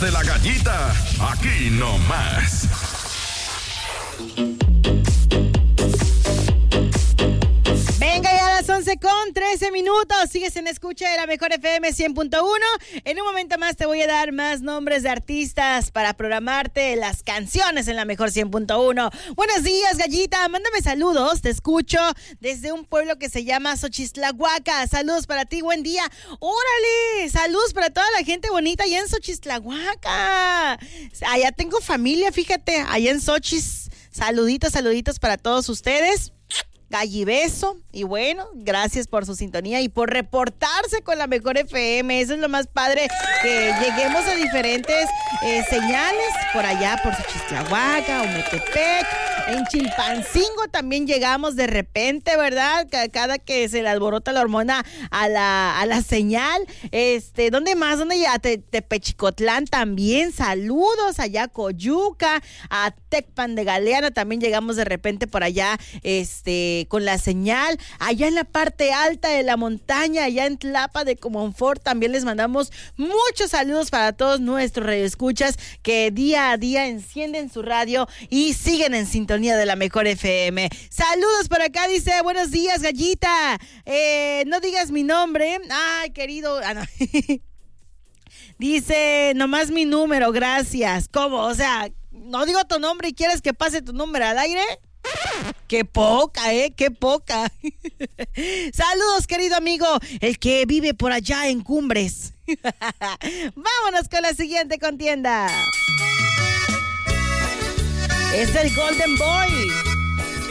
De la Gallita, aquí nomás. Venga ya a las 11:13. Sigues en escucha de la mejor FM 100.1. En un momento más te voy a dar más nombres de artistas para programarte las canciones en la mejor 100.1. Buenos días, Gallita. Mándame saludos. Te escucho desde un pueblo que se llama Xochistlahuaca. Saludos para ti. Buen día. ¡Órale! Saludos para toda la gente bonita allá en Xochistlahuaca. Allá tengo familia, fíjate. Allá en Xochis. Saluditos para todos ustedes. Gallibeso, y bueno, gracias por su sintonía y por reportarse con la mejor FM. Eso es lo más padre, que lleguemos a diferentes señales por allá, por Xochistlahuaca, Ometepec, en Chilpancingo también llegamos de repente, ¿verdad? Cada que se le alborota la hormona a la señal. ¿Dónde más? ¿Dónde ya? Tepechicotlán también, saludos allá, Coyuca, a Tecpan de Galeana también llegamos de repente por allá, con la señal, allá en la parte alta de la montaña, allá en Tlapa de Comonfort, también les mandamos muchos saludos para todos nuestros radioescuchas que día a día encienden su radio y siguen en sintonía de la mejor FM. Saludos por acá, dice, buenos días, Gallita, no digas mi nombre, ay, querido, no. Dice, nomás mi número, gracias. ¿Cómo? O sea, no digo tu nombre y quieres que pase tu número al aire. Qué poca, qué poca. Saludos, querido amigo, el que vive por allá en Cumbres. Vámonos con la siguiente contienda. Es el Golden Boy.